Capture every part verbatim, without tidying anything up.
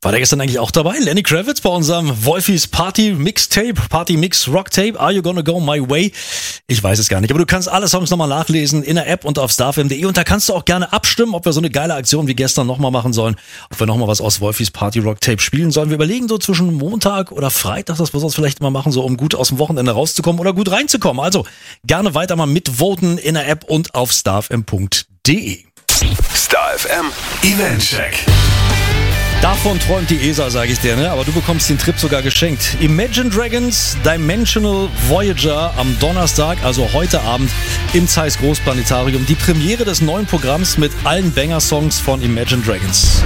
War der gestern eigentlich auch dabei? Lenny Kravitz bei unserem Wolfis Party Mixtape, Party Mix Rock Tape, Are You Gonna Go My Way? Ich weiß es gar nicht, aber du kannst alle Songs nochmal nachlesen in der App und auf starfm punkt de und da kannst du auch gerne abstimmen, ob wir so eine geile Aktion wie gestern nochmal machen sollen, ob wir nochmal was aus Wolfis Party Rock Tape spielen sollen. Wir überlegen so zwischen Montag oder Freitag, dass wir sonst vielleicht mal machen, so um gut aus dem Wochenende rauszukommen oder gut reinzukommen. Also gerne weiter mal mitvoten in der App und auf starfm punkt de. Star F M Event Check. Davon träumt die E S A, sage ich dir, ne? Aber du bekommst den Trip sogar geschenkt. Imagine Dragons Dimensional Voyager am Donnerstag, also heute Abend im Zeiss Großplanetarium. Die Premiere des neuen Programms mit allen Banger-Songs von Imagine Dragons.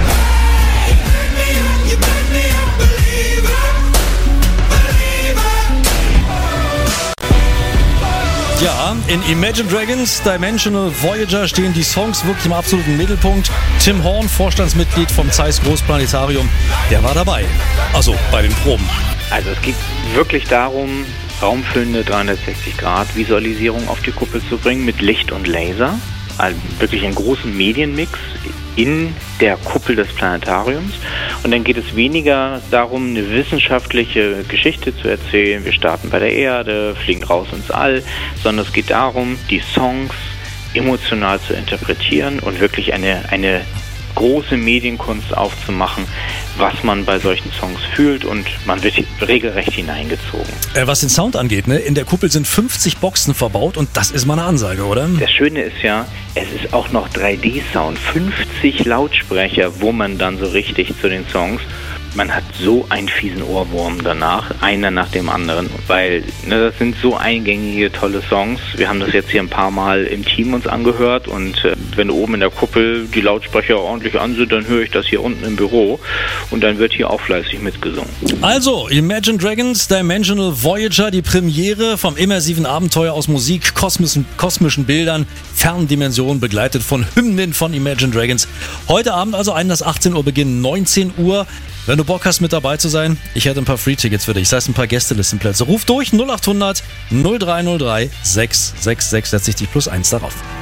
Ja, in Imagine Dragons Dimensional Voyager stehen die Songs wirklich im absoluten Mittelpunkt. Tim Horn, Vorstandsmitglied vom Zeiss Großplanetarium, der war dabei. Also bei den Proben. Also es geht wirklich darum, raumfüllende dreihundertsechzig Grad Visualisierung auf die Kuppel zu bringen mit Licht und Laser. Also wirklich einen großen Medienmix in der Kuppel des Planetariums. Und dann geht es weniger darum, eine wissenschaftliche Geschichte zu erzählen. Wir starten bei der Erde, fliegen raus ins All, sondern es geht darum, die Songs emotional zu interpretieren und wirklich eine, eine große Medienkunst aufzumachen, was man bei solchen Songs fühlt, und man wird regelrecht hineingezogen. Äh, was den Sound angeht, ne? In der Kuppel sind fünfzig Boxen verbaut und das ist mal eine Ansage, oder? Das Schöne ist ja, es ist auch noch drei D-Sound, fünfzig Lautsprecher, wo man dann so richtig zu den Songs, man hat so einen fiesen Ohrwurm danach, einer nach dem anderen, weil ne, das sind so eingängige, tolle Songs. Wir haben das jetzt hier ein paar Mal im Team uns angehört, und äh, wenn oben in der Kuppel die Lautsprecher ordentlich an sind, dann höre ich das hier unten im Büro und dann wird hier auch fleißig mitgesungen. Also, Imagine Dragons Dimensional Voyager, die Premiere vom immersiven Abenteuer aus Musik, kosmischen, kosmischen Bildern, Ferndimensionen, begleitet von Hymnen von Imagine Dragons. Heute Abend also Einlass achtzehn Uhr, Beginn neunzehn Uhr. Wenn du Bock hast, mit dabei zu sein, ich hätte ein paar Free-Tickets für dich, das heißt ein paar Gästelistenplätze. Ruf durch null acht hundert null drei null drei sechs sechs sechs, setz dich die plus eins darauf.